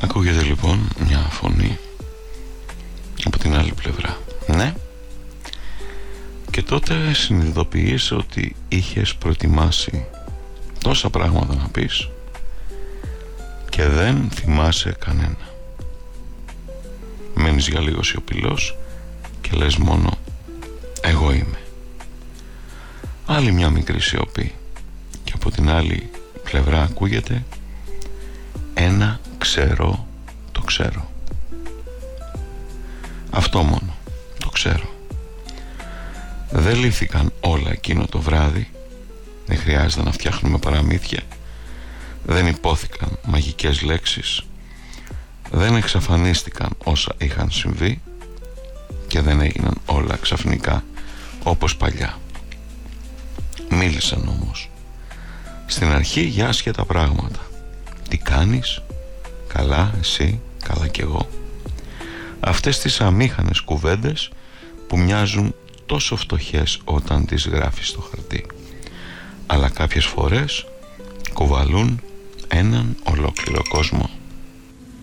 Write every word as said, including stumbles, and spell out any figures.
Ακούγεται λοιπόν μια φωνή από την άλλη πλευρά. Ναι. Και τότε συνειδητοποιείς ότι είχες προετοιμάσει τόσα πράγματα να πεις και δεν θυμάσαι κανένα. Μένεις για λίγο σιωπηλός και λες μόνο εγώ είμαι. Άλλη μια μικρή σιωπή και από την άλλη πλευρά ακούγεται ένα ξέρω, το ξέρω. Αυτό μόνο, το ξέρω. Δεν λύθηκαν όλα εκείνο το βράδυ. Δεν χρειάζεται να φτιάχνουμε παραμύθια. Δεν υπόθηκαν μαγικές λέξεις. Δεν εξαφανίστηκαν όσα είχαν συμβεί και δεν έγιναν όλα ξαφνικά όπως παλιά. Μίλησαν όμως στην αρχή για άσχετα πράγματα. Τι κάνεις? Καλά εσύ, καλά κι εγώ. Αυτές τις αμήχανες κουβέντες που μοιάζουν τόσο φτωχές όταν τις γράφεις στο χαρτί, αλλά κάποιες φορές κουβαλούν έναν ολόκληρο κόσμο.